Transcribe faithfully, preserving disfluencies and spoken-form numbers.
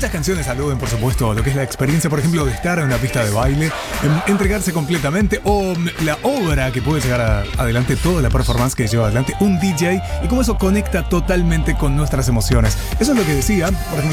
Muchas canciones aluden, por supuesto, a lo que es la experiencia, por ejemplo, de estar en una pista de baile, en- entregarse completamente, o mm, la obra que puede llegar a- adelante, toda la performance que lleva adelante un D J y cómo eso conecta totalmente con nuestras emociones. Eso es lo que decía, por ejemplo,